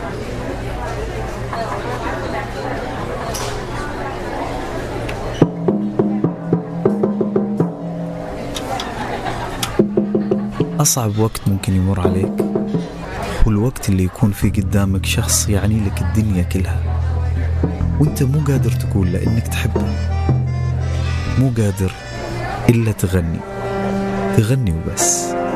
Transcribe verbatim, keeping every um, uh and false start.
أصعب وقت ممكن يمر عليك هو الوقت اللي يكون فيه قدامك شخص يعني لك الدنيا كلها، وانت مو قادر تقول لأنك تحبه، مو قادر إلا تغني تغني وبس.